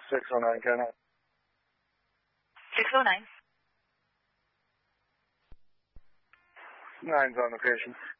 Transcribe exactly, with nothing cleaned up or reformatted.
six oh nine, can I? six oh nine. Nine's on location.